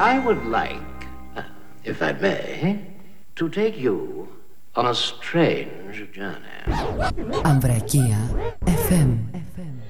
I would like, if I may, to take you on a strange journey. Ambrakia FM.